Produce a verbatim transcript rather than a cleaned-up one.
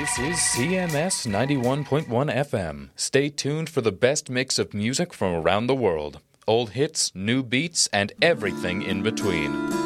This is C M S ninety-one point one F M. Stay tuned for the best mix of music from around the world. Old hits, new beats, and everything in between.